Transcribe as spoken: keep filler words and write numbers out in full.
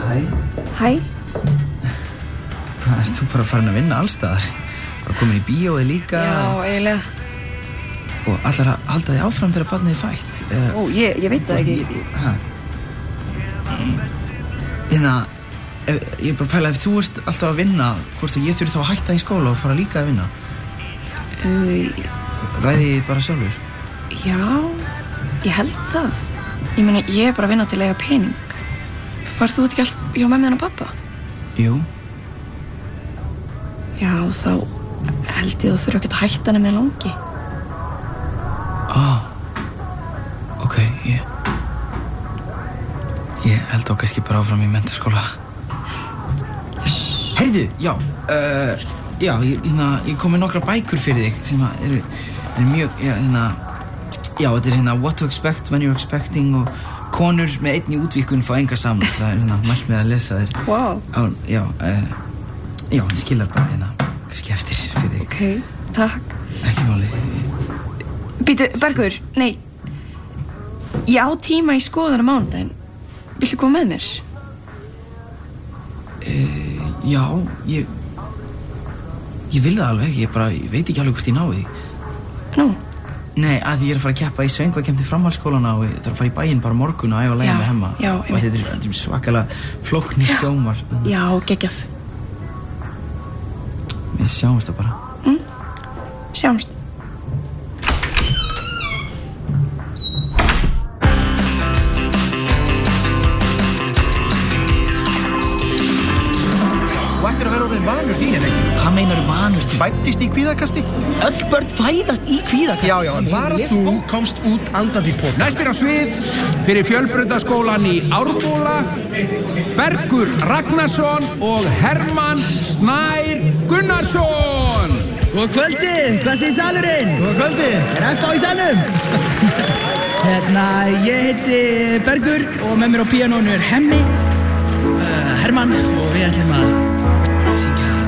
Hæ. Hæ. Hvað, ert þú bara farin að vinna allstaðar? Bara komin í bíóið líka? Já, eiginlega. Og allar að halda þig áfram þegar barnið er fætt? Eða, Ó, ég, ég veit það ekki. Ég, hæ? Hérna, ef, ég er bara að pæla, ef þú ert alltaf að vinna, hvort ég þurfi þá að hætta í skóla og fara líka að vinna? Uh, Ræði ég bara sjálfur? Já, ég held það. Ég meina, ég er bara að vinna til að eiga pening. Farð þú ekki allt hjá mömmu og pappa? Jú. Já, þá held ég þú þurfi ekki að hætta hana með langi. Ah, ok, ég... Ég held þá kannski bara áfram í menntaskóla. Heyrðu, já, uh, já, ég, hérna, ég kom með nokkra bækur fyrir þig sem að eru, eru mjög, já, hérna, já, þetta er hérna What to Expect When You're Expecting og konur með einni útvíkun fá enga saman. Það er hérna mælt með að lesa þér. Wow. Á, já, uh, já, ég skilar bara hérna, kannski eftir fyrir þig. Ok, takk. Ekki máli. Býtu, Bergur, nei. Ég á tíma í skoðun á mánudaginn. Viltu koma með mér? Uh, já, ég... Ég vil það alveg, ég bara, ég veit ekki alveg hvort ég ná því. Nú? Nei, að ég er að fara að keppa í söngvakeppni framhaldsskólana og ég þarf að fara í bæinn bara morgun og æfa að læra með Hemma. Já, og þetta er, þetta er svakalega flóknir hljómar. Já, geggjað. Við sjáumst það bara. Mm? Sjáumst. Þú ættir að vera orðin vanur því, en ekki? Hvað meinar vanur því? Fæddist í kvíðakasti? Öll börn fæðast í kvíðakasti. Já, já, en bara þú komst út andandi í pót. Næstir á svið fyrir Fjölbrautaskólann í Ármúla, Bergur Ragnarsson og Hermann Snær Gunnarsson. Góða kvöldið, hvað segir salurinn? Góða kvöldið. Er F á í salnum? Hérna, ég heiti Bergur og með mér á píanónu er Hemmi, uh, Hermann og við ætlum að syngja